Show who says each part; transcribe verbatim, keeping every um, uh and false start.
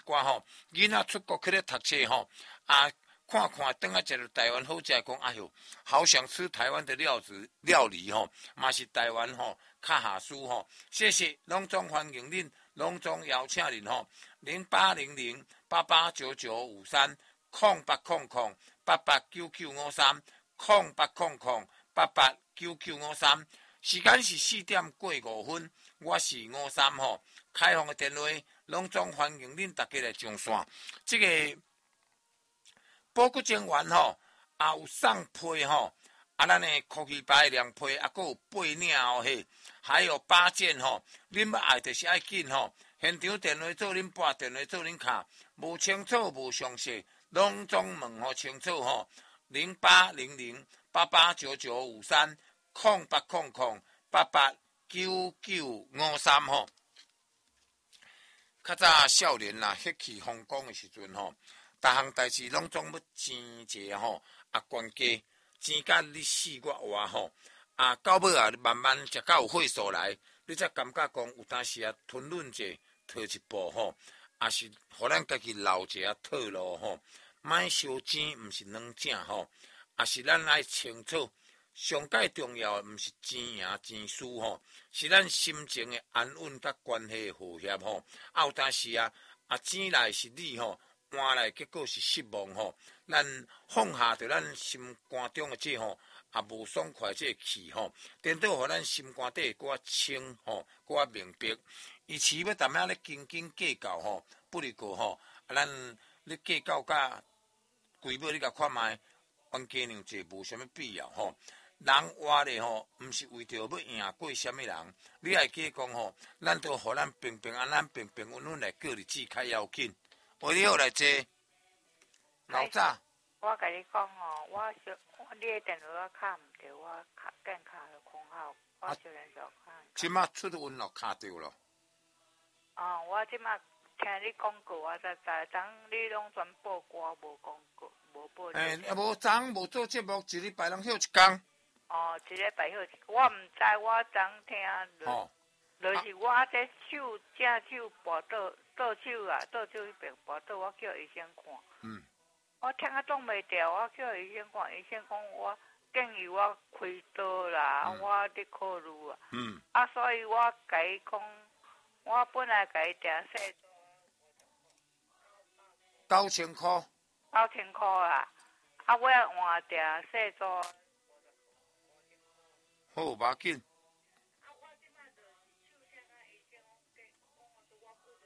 Speaker 1: 寡吼，囡仔出国去咧读册吼，啊，看看等下食到台湾好食，讲哎哟，好想吃台湾的料子料理吼，嘛是台湾吼较下输吼。谢谢，隆重欢迎恁，隆重邀请恁吼，零八零零八八九九五三，空八空空八八九九五三，空八空空八八九九五三。时间是四点过五分，我是五三吼，开放的电话，隆重欢迎恁大家来上线。这个保骨精丸吼，也有送批吼，啊，咱的科技牌凉批，啊，还有八领哦嘿，还有八件吼，恁要爱就是爱紧吼。现场电话做恁拨，电话做恁卡，无清楚无详细，隆重问候清楚吼，零八零零八八九九五三。空八空空八八九九五三吼，较早少年啦，血气方刚的时阵吼，逐项代志拢总要钱者吼，啊关家钱甲你死我活吼，啊到尾啊慢慢食到有岁数来，你才感觉讲有当时啊吞忍者退一步吼，也是互咱家己留一下退路吼，莫烧钱毋是软正吼，也是咱爱清楚。上界重要的毋是钱赢钱输吼，是咱心情的安稳甲关系的和谐吼。啊有当时啊，啊钱来是利吼，换来结果是失望吼。咱放下着咱心肝中的这吼，啊无爽快这气吼，颠倒互咱心肝底搁较清吼，搁较明白。与其要踮遐咧斤斤计较吼，不如过吼，啊咱咧计较甲规尾你甲看卖，冤家娘济无啥物必要吼。人活咧吼，毋是为着要赢过什么人，你爱记讲吼，咱都互咱平平安安、平平稳稳来过日子较要紧。为了来坐，老早。
Speaker 2: 我甲你讲吼，我小你的电话我卡毋着，我卡更卡了空号，我小人就卡。
Speaker 1: 即马出阮咯卡着咯。
Speaker 2: 哦，我即马听你讲过，我才知，昨你拢全报歌无讲过，无报。
Speaker 1: 诶，啊无昨无做节目，一礼拜拢休一工。
Speaker 2: 哦，一礼拜休，我毋知，我昨听就，
Speaker 1: 哦，
Speaker 2: 就是我这手正手拔倒倒手啊，倒手迄边拔倒，我叫医生看。
Speaker 1: 嗯。
Speaker 2: 我听啊挡袂掉，我叫医生看，医生讲我建议我开刀啦，嗯、我伫考虑啊。嗯。啊，所以我甲伊讲，我本来甲伊订说
Speaker 1: 九千箍。
Speaker 2: 九千箍啦，啊，我要换订说做。
Speaker 1: 好，无要紧。